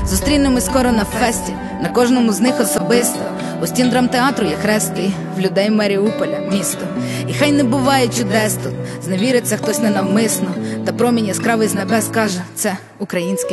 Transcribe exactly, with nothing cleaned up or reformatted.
Зустрінемось скоро на фесті, на кожному з них особисто. У стін драмтеатру є хрест твій, в людей Маріуполя місто. І хай не буває чудес тут, зневіриться хтось ненавмисно, та промінь яскравий з небес каже: це українське